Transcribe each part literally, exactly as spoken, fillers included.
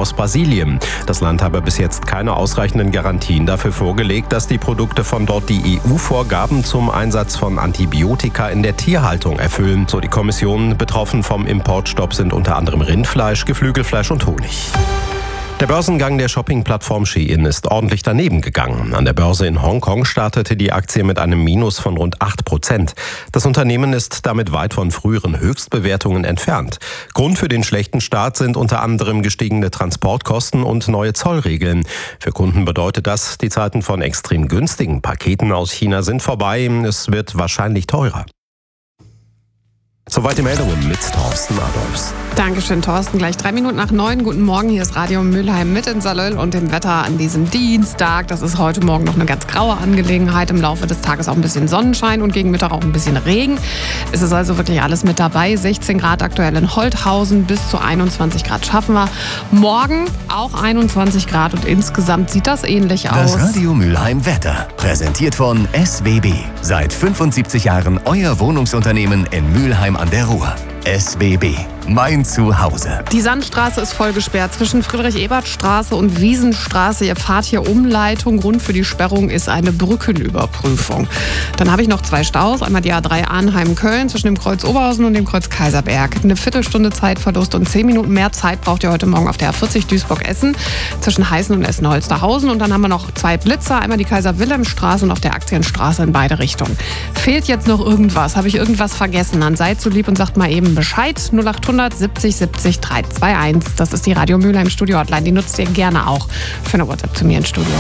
aus Brasilien. Das Land habe bis jetzt keine ausreichenden Garantien dafür vorgelegt, dass die Produkte von dort die E U-Vorgaben zum Einsatz von Antibiotika in der Tierhaltung erfüllen. So die Kommission. Betroffen vom Importstopp sind unter anderem Rindfleisch, Geflügelfleisch und Honig. Der Börsengang der Shopping-Plattform Shein ist ordentlich daneben gegangen. An der Börse in Hongkong startete die Aktie mit einem Minus von rund acht Prozent. Das Unternehmen ist damit weit von früheren Höchstbewertungen entfernt. Grund für den schlechten Start sind unter anderem gestiegene Transportkosten und neue Zollregeln. Für Kunden bedeutet das, die Zeiten von extrem günstigen Paketen aus China sind vorbei. Es wird wahrscheinlich teurer. Soweit die Meldungen mit Thorsten Adolfs. Dankeschön, Thorsten. Gleich drei Minuten nach neun. Guten Morgen, hier ist Radio Mülheim mit in Salöll und dem Wetter an diesem Dienstag. Das ist heute Morgen noch eine ganz graue Angelegenheit. Im Laufe des Tages auch ein bisschen Sonnenschein und gegen Mittag auch ein bisschen Regen. Es ist also wirklich alles mit dabei. sechzehn Grad aktuell in Holthausen, bis zu einundzwanzig Grad schaffen wir. Morgen auch einundzwanzig Grad und insgesamt sieht das ähnlich aus. Das Radio Mülheim Wetter, präsentiert von S W B. Seit fünfundsiebzig Jahren euer Wohnungsunternehmen in Mülheim an der Ruhr. S W B, mein Zuhause. Die Sandstraße ist voll gesperrt zwischen Friedrich-Ebert-Straße und Wiesenstraße. Ihr fahrt hier Umleitung. Grund für die Sperrung ist eine Brückenüberprüfung. Dann habe ich noch zwei Staus. Einmal die A drei Arnheim-Köln zwischen dem Kreuz Oberhausen und dem Kreuz Kaiserberg. Eine Viertelstunde Zeitverlust und zehn Minuten mehr Zeit braucht ihr heute Morgen auf der A vierzig Duisburg-Essen zwischen Heißen und Essen-Holsterhausen. Und dann haben wir noch zwei Blitzer. Einmal die Kaiser-Wilhelm-Straße und auf der Aktienstraße in beide Richtungen. Fehlt jetzt noch irgendwas? Habe ich irgendwas vergessen? Dann seid so lieb und sagt mal eben Bescheid. null acht hundert siebzig siebzig dreihunderteinundzwanzig. Das ist die Radio Mülheim Studio Hotline. Die nutzt ihr gerne auch für eine WhatsApp zu mir ins Studio.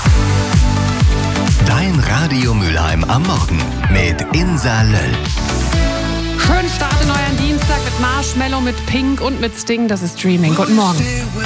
Dein Radio Mülheim am Morgen mit Insa Löll. Schönen Start in euren Dienstag mit Marshmallow, mit Pink und mit Sting. Das ist Streaming. Guten Morgen.